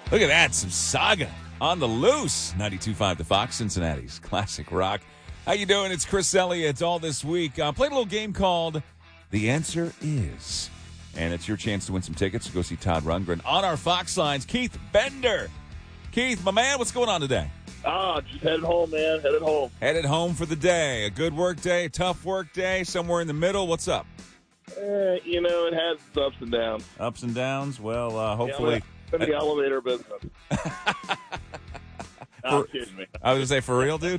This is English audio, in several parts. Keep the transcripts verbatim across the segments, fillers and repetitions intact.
Look at that, some Saga on the loose. ninety-two point five The Fox, Cincinnati's classic rock. How you doing? It's Chris Elliott. All this week, uh, played a little game called The Answer Is. And it's your chance to win some tickets to go see Todd Rundgren. On our Fox lines, Keith Bender. Keith, my man, what's going on today? Ah, just headed home, man. Headed home. Headed home for the day. A good work day, a tough work day, somewhere in the middle. What's up? Eh, you know, it has its ups and downs. Ups and downs? Well, uh, hopefully. Yeah, in the elevator business. No, For, kidding me. I was going to say, for real, dude?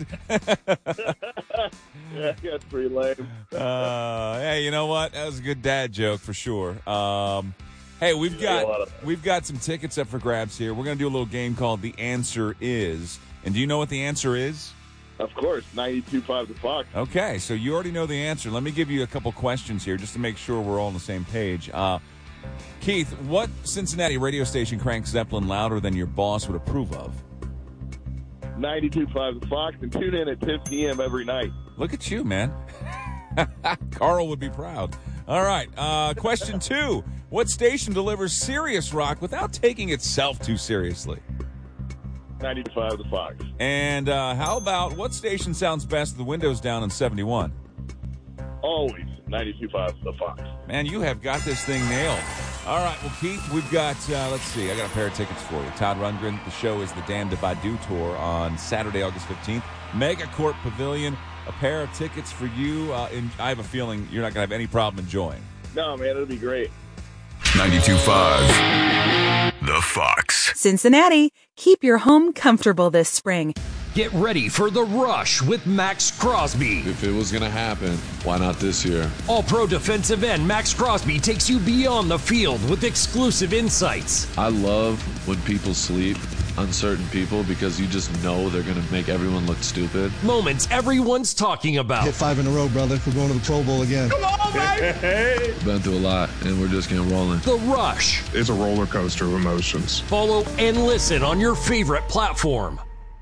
Yeah, that's pretty lame. uh, hey, you know what? That was a good dad joke for sure. Um, hey, we've Yeah, a lot got of- we've got some tickets up for grabs here. We're going to do a little game called The Answer Is. And do you know what the answer is? Of course, ninety-two point five The Fox. Okay, so you already know the answer. Let me give you a couple questions here just to make sure we're all on the same page. Uh, Keith, what Cincinnati radio station cranks Zeppelin louder than your boss would approve of? ninety-two point five The Fox, and tune in at ten p.m. every night. Look at you, man. Carl would be proud. All right, uh, question two. What station delivers serious rock without taking itself too seriously? ninety-two point five The Fox. And uh, how about what station sounds best with the windows down in seventy-one? Always ninety-two point five The Fox. Man, you have got this thing nailed. All right, well, Keith, we've got, uh, let's see, I got a pair of tickets for you. Todd Rundgren, the show is the Damned If I Do Tour on Saturday, August fifteenth. Megacorp Pavilion, a pair of tickets for you. Uh, in, I have a feeling you're not going to have any problem enjoying. No, man, it'll be great. ninety-two point five The Fox. Cincinnati, keep your home comfortable this spring. Get ready for The Rush with Max Crosby. If it was going to happen, why not this year? All-pro defensive end Max Crosby takes you beyond the field with exclusive insights. I love when people sleep, uncertain people, because you just know they're going to make everyone look stupid. Moments everyone's talking about. Hit five in a row, brother. We're going to the Pro Bowl again. Come on, baby! Been through a lot, and we're just getting rolling. The Rush. It's a roller coaster of emotions. Follow and listen on your favorite platform.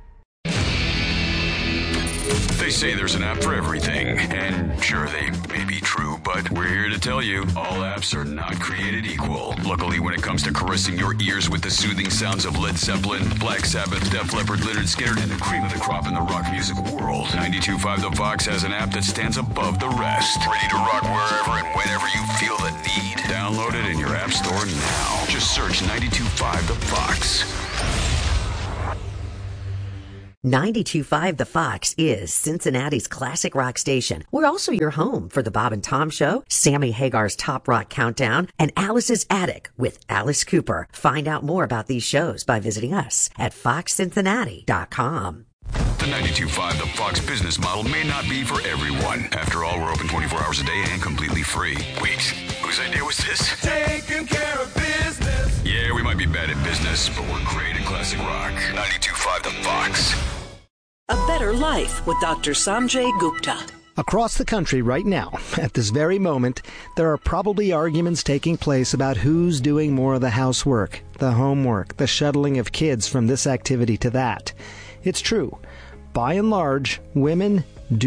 They say there's an app for everything, and sure, they may be true, but we're here to tell you, all apps are not created equal. Luckily, when it comes to caressing your ears with the soothing sounds of Led Zeppelin, Black Sabbath, Def Leppard, Lynyrd Skynyrd, and the cream of the crop in the rock music world, ninety-two point five The Fox has an app that stands above the rest. Ready to rock wherever and whenever you feel the need. Download it in your app store now. Just search ninety-two point five The Fox. ninety-two point five The Fox is Cincinnati's classic rock station. We're also your home for the Bob and Tom Show, Sammy Hagar's Top Rock Countdown, and Alice's Attic with Alice Cooper. Find out more about these shows by visiting us at fox cincinnati dot com. The ninety-two point five The Fox business model may not be for everyone. After all, we're open twenty-four hours a day and completely free. Wait, whose idea was this? Taking care of business. Yeah, we might be bad at business, but we're great at classic rock. ninety-two point five The Fox. A Better Life with Doctor Sanjay Gupta. Across the country right now, at this very moment, there are probably arguments taking place about who's doing more of the housework, the homework, the shuttling of kids from this activity to that. It's true. By and large, women